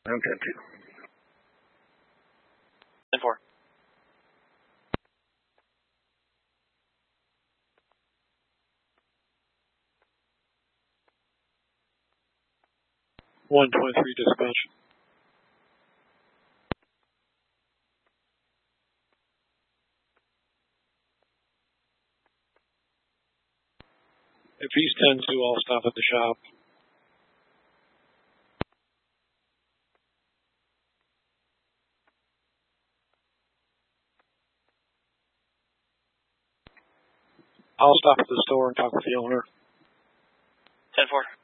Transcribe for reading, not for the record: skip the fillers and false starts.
I'm 10-2. 10-4. Dispatch. If he's 10-2, I'll stop at the shop. I'll stop at the store and talk with the owner. 10-4.